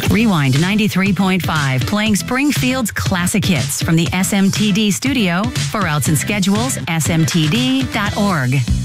Rewind 93.5, playing Springfield's classic hits from the SMTD studio. For routes and schedules, smtd.org.